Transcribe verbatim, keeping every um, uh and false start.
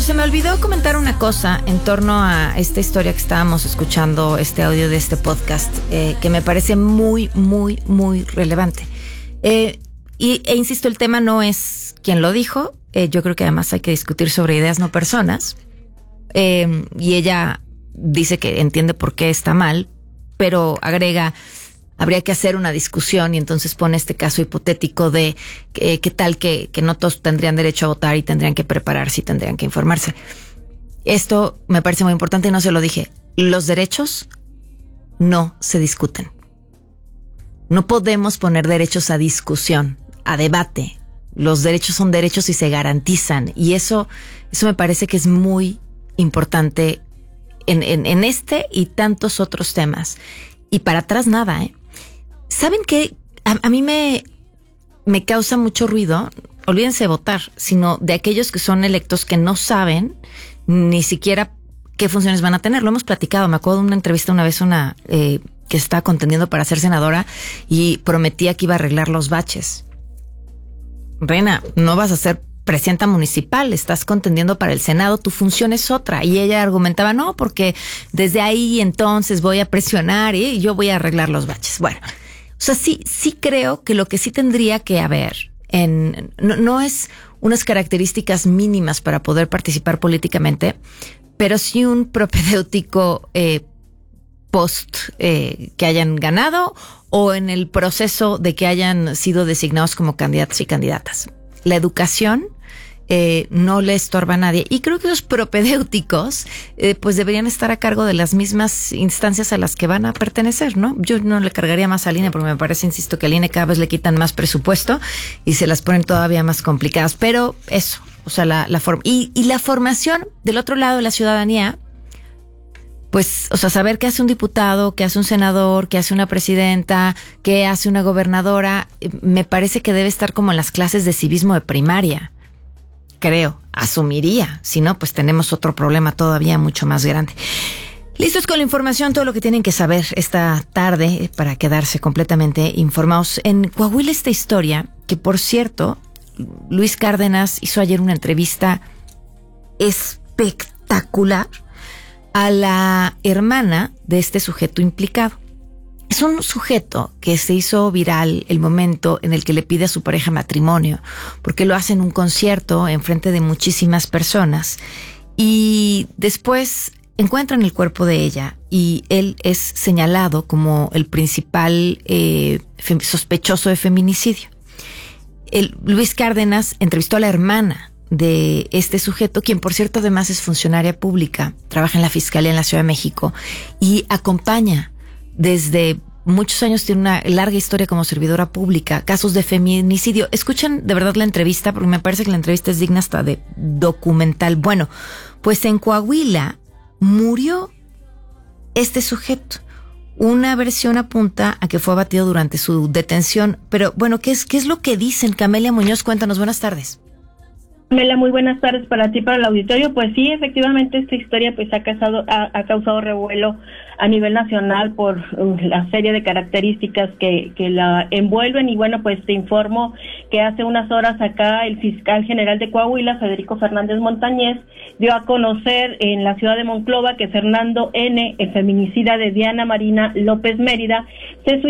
se me olvidó comentar una cosa en torno a esta historia que estábamos escuchando, este audio de este podcast, eh, que me parece muy, muy, muy relevante. Eh, y, e insisto, el tema no es quién lo dijo. Eh, yo creo que además hay que discutir sobre ideas, no personas. Eh, y ella dice que entiende por qué está mal, pero agrega, habría que hacer una discusión, y entonces pone este caso hipotético de eh, qué tal que, que no todos tendrían derecho a votar y tendrían que prepararse y tendrían que informarse. Esto me parece muy importante y no se lo dije. Los derechos no se discuten. No podemos poner derechos a discusión, a debate. Los derechos son derechos y se garantizan, y eso, eso me parece que es muy importante en, en, en este y tantos otros temas. Y para atrás nada, ¿eh? ¿Saben qué? A, a mí me, me causa mucho ruido, olvídense de votar, sino de aquellos que son electos que no saben ni siquiera qué funciones van a tener. Lo hemos platicado. Me acuerdo de una entrevista una vez, una eh, que estaba contendiendo para ser senadora y prometía que iba a arreglar los baches. Reina, no vas a ser presidenta municipal, estás contendiendo para el Senado, tu función es otra. Y ella argumentaba, no, porque desde ahí entonces voy a presionar y yo voy a arreglar los baches. Bueno, o sea, sí, sí creo que lo que sí tendría que haber en, no, no es unas características mínimas para poder participar políticamente, pero sí un propedéutico eh, post eh, que hayan ganado o en el proceso de que hayan sido designados como candidatos y candidatas. La educación eh, no le estorba a nadie, y creo que los propedéuticos eh, pues deberían estar a cargo de las mismas instancias a las que van a pertenecer, ¿no? Yo no le cargaría más al I N E porque me parece, insisto, que al I N E cada vez le quitan más presupuesto y se las ponen todavía más complicadas, pero eso, o sea, la, la forma y, y la formación del otro lado de la ciudadanía. Pues, o sea, saber qué hace un diputado, qué hace un senador, qué hace una presidenta, qué hace una gobernadora, me parece que debe estar como en las clases de civismo de primaria. Creo, asumiría. Si no, pues tenemos otro problema todavía mucho más grande. Listos con la información, todo lo que tienen que saber esta tarde para quedarse completamente informados. En Coahuila, esta historia, que por cierto, Luis Cárdenas hizo ayer una entrevista espectacular a la hermana de este sujeto implicado. Es un sujeto que se hizo viral el momento en el que le pide a su pareja matrimonio, porque lo hace en un concierto en frente de muchísimas personas, y después encuentran el cuerpo de ella y él es señalado como el principal eh, sospechoso de feminicidio. El, Luis Cárdenas entrevistó a la hermana de este sujeto, quien por cierto además es funcionaria pública, trabaja en la Fiscalía en la Ciudad de México y acompaña desde muchos años, tiene una larga historia como servidora pública, casos de feminicidio. Escuchen de verdad la entrevista, porque me parece que la entrevista es digna hasta de documental. Bueno, pues en Coahuila murió este sujeto. Una versión apunta a que fue abatido durante su detención, pero bueno, ¿qué es, qué es lo que dicen? Camelia Muñoz, cuéntanos, buenas tardes. Mela, muy buenas tardes para ti, para el auditorio. Pues sí, efectivamente esta historia pues ha causado, ha, ha causado revuelo a nivel nacional por uh, la serie de características que, que la envuelven, y bueno, pues te informo que hace unas horas acá el fiscal general de Coahuila, Federico Fernández Montañez, dio a conocer en la ciudad de Monclova que Fernando N., el feminicida de Diana Marina López Mérida, se